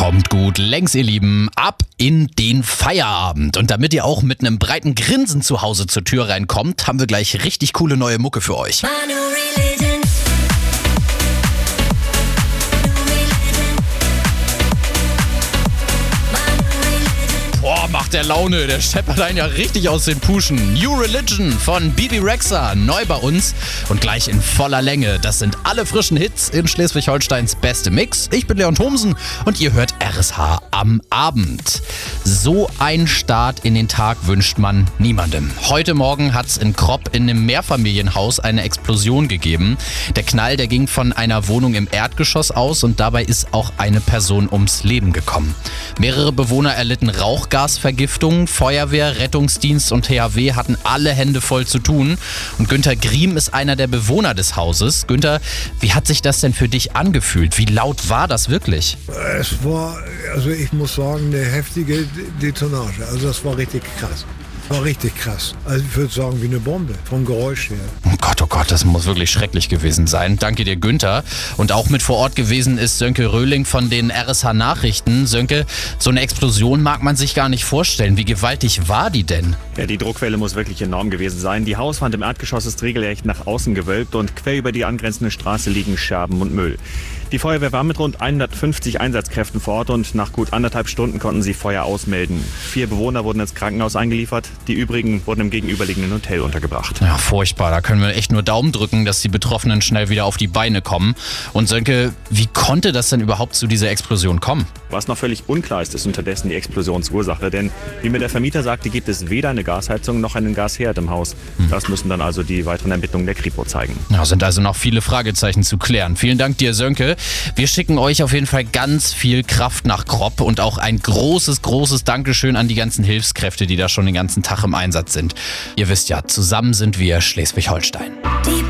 Kommt gut längs, ihr Lieben, ab in den Feierabend. Und damit ihr auch mit einem breiten Grinsen zu Hause zur Tür reinkommt, haben wir gleich richtig coole neue Mucke für euch. Boah, macht der Laune, der scheppert einen ja richtig aus den Puschen. New Religion von Bebe Rexha, neu bei uns und gleich in voller Länge. Das sind alle frischen Hits in Schleswig-Holsteins beste Mix. Ich bin Leon Thomsen und ihr hört RSH am Abend. So ein Start in den Tag wünscht man niemandem. Heute Morgen hat es in Kropp in einem Mehrfamilienhaus eine Explosion gegeben. Der Knall, der ging von einer Wohnung im Erdgeschoss aus und dabei ist auch eine Person ums Leben gekommen. Mehrere Bewohner erlitten Rauchgasvergiftung, Feuerwehr, Rettungsdienst und THW hatten alle Hände voll zu tun. Und Günther Griem ist einer der Bewohner des Hauses. Günther, wie hat sich das denn für dich angefühlt? Wie laut war das wirklich? Es war, ich muss sagen, eine heftige Detonage. Also das war richtig krass. War richtig krass. Also ich würde sagen, wie eine Bombe, vom Geräusch her. Oh Gott, das muss wirklich schrecklich gewesen sein. Danke dir, Günther. Und auch mit vor Ort gewesen ist Sönke Röhling von den RSH Nachrichten. Sönke, so eine Explosion mag man sich gar nicht vorstellen. Wie gewaltig war die denn? Ja, die Druckwelle muss wirklich enorm gewesen sein. Die Hauswand im Erdgeschoss ist regelrecht nach außen gewölbt und quer über die angrenzende Straße liegen Scherben und Müll. Die Feuerwehr war mit rund 150 Einsatzkräften vor Ort und nach gut 1,5 Stunden konnten sie Feuer ausmelden. 4 Bewohner wurden ins Krankenhaus eingeliefert, die übrigen wurden im gegenüberliegenden Hotel untergebracht. Ja, furchtbar. Da können wir echt nur Daumen drücken, dass die Betroffenen schnell wieder auf die Beine kommen. Und Sönke, wie konnte das denn überhaupt zu dieser Explosion kommen? Was noch völlig unklar ist unterdessen die Explosionsursache, denn wie mir der Vermieter sagte, gibt es weder eine Gasheizung noch einen Gasherd im Haus. Das müssen dann also die weiteren Ermittlungen der Kripo zeigen. Ja, sind also noch viele Fragezeichen zu klären. Vielen Dank dir, Sönke. Wir schicken euch auf jeden Fall ganz viel Kraft nach Kropp und auch ein großes Dankeschön an die ganzen Hilfskräfte, die da schon den ganzen Tag im Einsatz sind. Ihr wisst ja, zusammen sind wir Schleswig-Holstein.